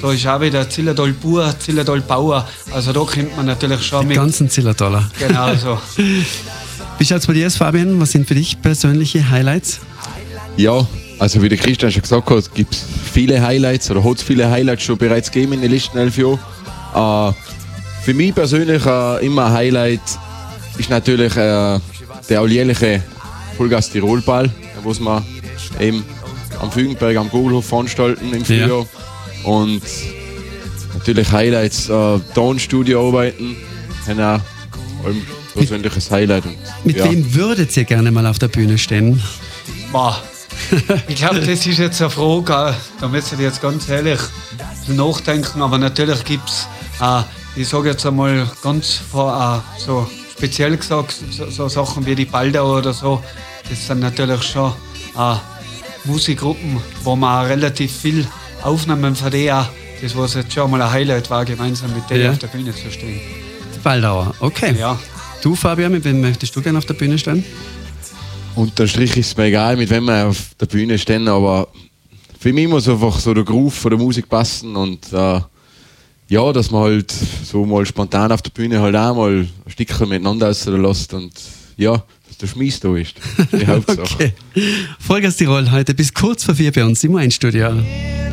da ist auch wieder Zillertal Bauer, Zillertal Bauer. Also da kennt man natürlich schon die mit. ganzen Zillertaler. Genau so. Wie schaut es bei dir aus, Fabian? Was sind für dich persönliche Highlights? Ja, also wie der Christian schon gesagt hat, gibt es viele Highlights oder hat es viele Highlights schon bereits gegeben in den letzten 11 Jahren. Für mich persönlich immer ein Highlight ist natürlich der alljährliche Vollgas Tirolball, was wir eben am Fügenberg am Gogelhof veranstalten im Frühjahr. Ja. Und natürlich Highlights, Tonstudio arbeiten, haben auch ein persönliches Highlight. Und, mit wem würdet ihr gerne mal auf der Bühne stehen? Boah. Ich glaube, das ist jetzt eine Frage, da müsst ihr jetzt ganz ehrlich nachdenken, aber natürlich gibt es, ich sage jetzt einmal ganz so speziell gesagt, so Sachen wie die Baldauer oder so, das sind natürlich schon Musikgruppen, wo man relativ viel Aufnahmen von der, das was jetzt schon mal ein Highlight war, gemeinsam mit denen auf der Bühne zu stehen. Die Baldauer, okay. Ja. Du, Fabian, mit wem möchtest du gerne auf der Bühne stehen? Unterm Strich ist es mir egal, mit wem wir auf der Bühne stehen, aber für mich muss einfach so der Groove von der Musik passen und ja, dass man halt so mal spontan auf der Bühne halt auch mal ein Stückchen miteinander lässt und ja, dass der Schmiss da ist. Die Hauptsache. Okay. Vollgas Tirol heute bis kurz vor 4 bei uns im Weinstudio.